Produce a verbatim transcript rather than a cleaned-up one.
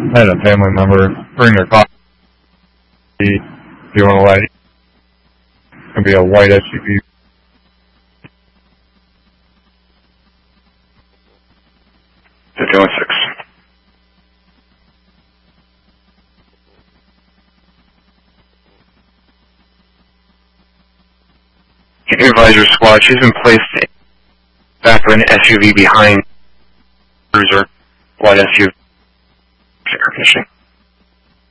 had a family member bring their coffee. Do you want to light it? It'll be a white S U V. fifty-one six. Your advisor squad, she's been placed back of an S U V behind cruiser, white S U V. Air conditioning.